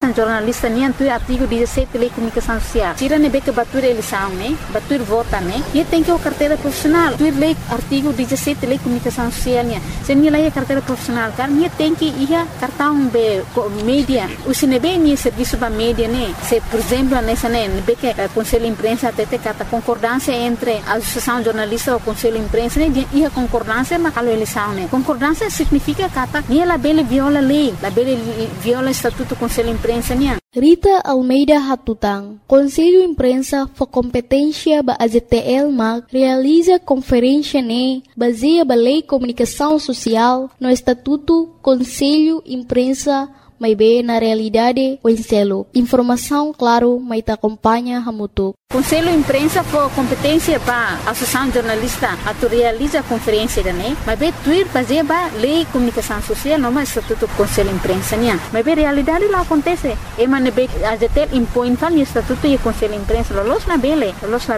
Jornalista nem tu artigo 17 Lei de Comunicação Social. Tira ne beca batur eleição, né? Batur vota, né? E tem que a carteira profissional. Tu lei artigo 17 Lei de Comunicação Social, né? Se nem lei a carteira profissional, cara, nem tem que ir cartão be mídia. O cinebe nem serviço para mídia, né? Se por exemplo nessa né, beca conselho de imprensa até cata concordância entre a associação jornalista ou conselho de imprensa, né? E a concordância mas a eleição, né? Concordância significa cata nem ela bele viola lei, la bele viola estatuto conselho de imprensa, né? Rita Almeida Hatutang, Conselho Imprensa for Competência ba AZTL MAG, realiza conferência baseada na Lei de Comunicação Social no Estatuto Conselho Imprensa may be na realidade o enselo. Informação, claro, may te acompanha hamutuk. Conselho Imprensa for competência para a Associação Jornalista a realiza a conferência né? Mas bem tuir fazer ba lei de comunicação social não mais estatuto Conselho Imprensa né? Mas bem realidade lá acontece. E mas bem a ZTL impõe fal estatuto e Conselho Imprensa los na bele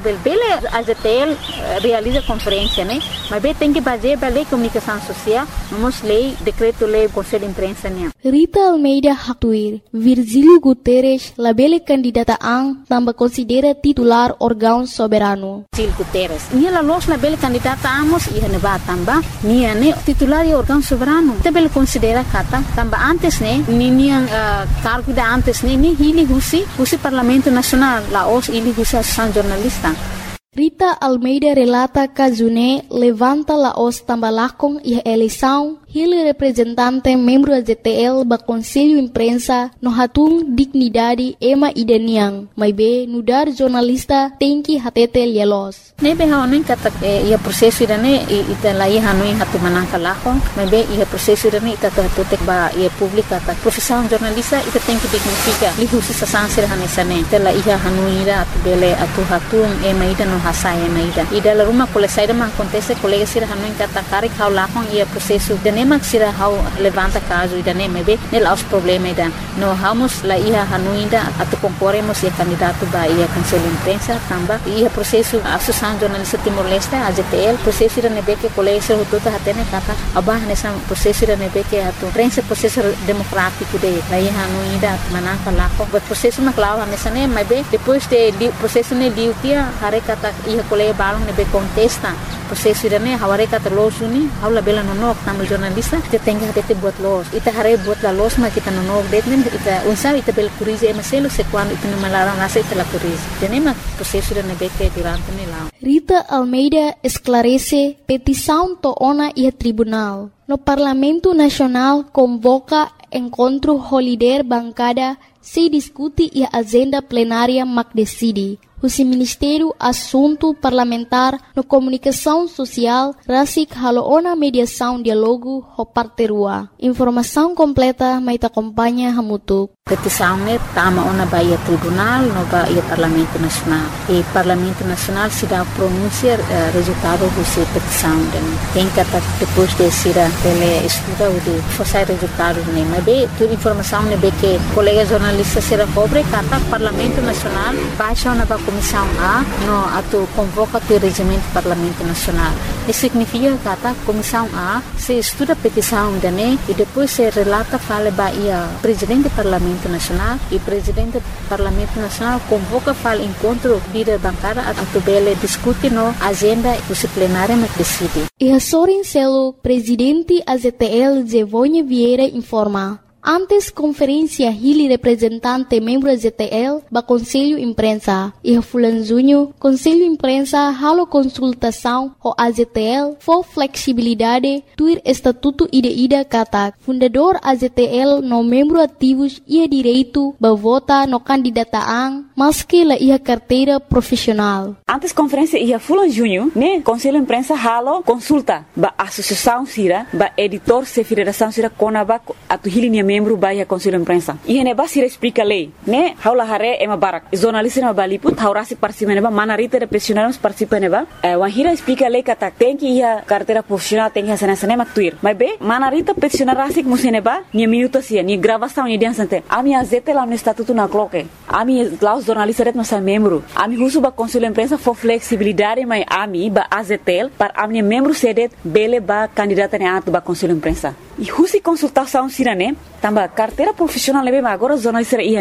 a ZTL realiza conferência né? Mas bem tem que fazer ba lei de comunicação social não lei decreto lei Conselho Imprensa né? Rita Almeida Hatuir, Virgílio Guterres, labele candidata ang tambah considera titular órgão soberano. Virgílio Guterres. Nia los labele candidata amos e neba tamba, nia ne titular de órgão soberano. Tabele considera kata tamba antes ne, nia cargo da antes ne, ni hili husi Parlamento Nacional, la os hili husi Associação Jornalista. Rita Almeida relata que June levanta la os tambalakong e eleição ele representante membro da ZTL ba Conselho Imprensa no hatung dignidade ema idaniang may be nudar jornalista tem que hatete yelos. Nebe haonin kata ia proseso idane ita lai hanuin hatu manangka lakong may be ia proseso idane ita hatutek ba ia publika ta profissão jornalista ita tem que dignifica lihusi sa sansir hanesane ita la ia hanuira atu bele atu hatung ema ida no hasaya na ida la rumah kole saida ma acontece colega sira hanuin kata karik hau lakong ia proseso nemak sira hau levanta caso ida neme be nel aos problema ida no hamos la ia hanuinda atu concorremos ia candidato ba ia conselho imprensa tamba ia processo associação jornalista Timor-Leste AZTL processo ida nebe que colega sira hututa hatene kata abah nessa processo ida nebe que atu prensa processo democrático de la ia hanuinda mananka lako but processo maklawa nessa ne be depois de processo ne diutia hare kata ia colega balong nebe contesta processo ida ne haware kata losuni haula bela no tamal jornalista kita tem que buat los ita hare buat la los ma kita no detnen ita unsa ita bel curize e maselo se quando ita no malara nasa ita la curize tenema processo de nebeke durante ne lá. Rita Almeida esclarece petição to ona e tribunal. No Parlamento Nacional convoca encontro holiday bancada se discute e a agenda plenária mac decide. O Ministério Assunto Parlamentar no Comunicação Social rasik haloona mediação diálogo ho parterua. Informação completa mai te acompanha hamutuk. Petição ne tama ona baia tribunal no baia Parlamento Nacional. E Parlamento Nacional se dá pronúncia resultado do petição tem que depois de ser ele estuda o de forçar resultado ne mas be tudo informação ne be que colega jornalista será pobre kata Parlamento Nacional baixa na Comissão A no atu convoca o regimento do Parlamento Nacional. Isso significa que a Comissão A se estuda a petição e depois se relata fala baia presidente do Parlamento Nacional e presidente do Parlamento Nacional convoca fala encontro líder bancária atu bele discute no agenda plenária mas decide. E a Sorin Celo, presidente AZTL Zevonha Vieira informa. Antes conferência hili representante membro ZTL ba Conselho Imprensa e Fulan Junho Conselho Imprensa halo consultação o AZTL for flexibilidade tuir estatuto ida kata fundador AZTL no membro ativos ia direito ba vota no candidataan maski la ia carteira profissional. Antes conferência ia Fulan Junho ne Conselho Imprensa halo consulta ba associação sira ba editor se federação sira konaba atu hili membro baia Conselho Imprensa. E ne basira explica lei, né? Haula hare ema barak. Jornalista na baliput haurasi participa neba manarita de profissionais participa neba. Wahira explica lei kata tem que ia carteira profissional tem que sana sana tuir. Mas be manarita profissional rasik museneba ni minuto sia ni gravação ni dia sante. Ami azete lá no estatuto na cloque. Ami lá os jornalistas ret nossa membro. Ami husu ba Conselho Imprensa for flexibilidade mas ami ba azetel para ami membro sedet bele ba candidata ne atu ba Conselho Imprensa. E husi consultação sirane tamba carteira profissional lebe agora jornalista ia